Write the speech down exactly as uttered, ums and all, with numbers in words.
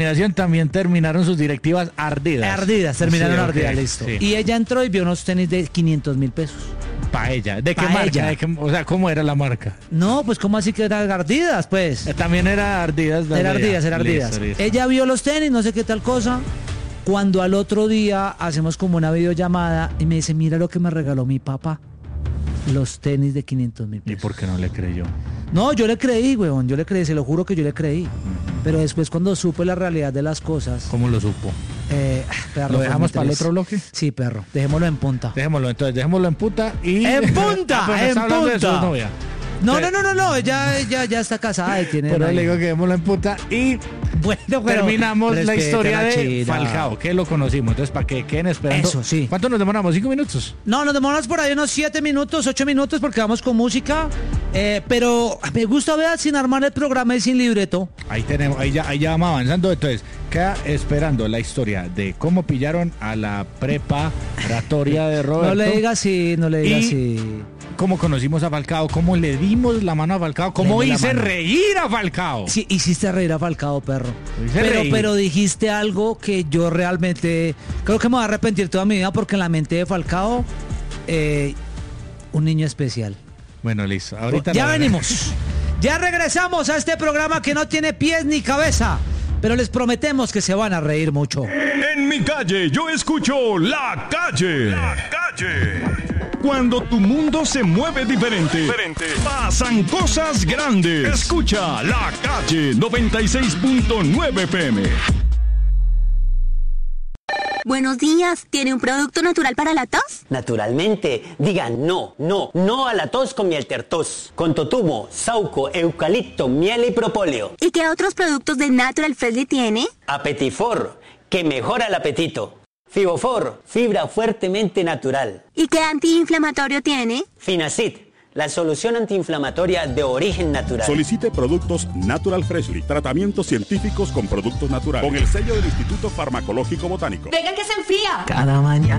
También terminaron sus directivas ardidas. Ardidas, terminaron sí, ardidas, okay, listo. Sí. Y ella entró y vio unos tenis de quinientos mil pesos. Para ella. ¿De qué Pa marca? ella. ¿De qué, o sea, ¿cómo era la marca? No, pues ¿cómo así que eran ardidas, pues? Eh, También era ardidas. Era ardidas, era ardidas. Listo, listo. Ella vio los tenis, no sé qué tal cosa. Cuando al otro día hacemos como una videollamada y me dice, mira lo que me regaló mi papá. Los tenis de quinientos mil pesos. ¿Y por qué no le creyó? No, yo le creí, weón, yo le creí, se lo juro que yo le creí. Uh-huh. Pero después cuando supe la realidad de las cosas... ¿Cómo lo supo? Eh, perro, ¿Lo dejamos para el otro bloque? Sí, perro, dejémoslo en punta. Dejémoslo, entonces, dejémoslo en punta y... ¡En punta! ah, pues ¡En está hablando punta! de su novia. No, no, no, no, no, ella, ella ya está casada y tiene... Pero una le digo hija. que dejémoslo en punta y... Bueno, pero terminamos la historia la de china. Falcao, que lo conocimos. Entonces, para que queden esperando. Eso, sí. ¿Cuánto nos demoramos? ¿Cinco minutos? No, nos demoramos por ahí unos siete minutos, ocho minutos, porque vamos con música. Eh, pero me gusta ver sin armar el programa y sin libreto. Ahí tenemos, ahí ya, ahí ya vamos avanzando. Entonces, queda esperando la historia de cómo pillaron a la preparatoria de Roberto. No le digas así, no le digas y así. Cómo conocimos a Falcao, cómo le dimos la mano a Falcao, cómo Le dimos la hice mano. reír a Falcao. Sí, hiciste reír a Falcao, perro. Hice Pero, reír. pero dijiste algo que yo realmente creo que me voy a arrepentir toda mi vida porque en la mente de Falcao, eh, un niño especial. Bueno, listo. Ahorita ya no- venimos. Ya regresamos a este programa que no tiene pies ni cabeza. Pero les prometemos que se van a reír mucho. En mi calle yo escucho La Calle. La Calle. Cuando tu mundo se mueve diferente, diferente, pasan cosas grandes. Escucha La Calle noventa y seis punto nueve F M. Buenos días, ¿tiene un producto natural para la tos? Naturalmente, digan no, no, no a la tos con miel tertos, con totumo, sauco, eucalipto, miel y propóleo. ¿Y qué otros productos de Natural Freshly tiene? Apetifor, que mejora el apetito. Fibofor, fibra fuertemente natural. ¿Y qué antiinflamatorio tiene? Finacid, la solución antiinflamatoria de origen natural. Solicite productos Natural Freshly, tratamientos científicos con productos naturales, con el sello del Instituto Farmacológico Botánico. Venga que se enfría. Cada mañana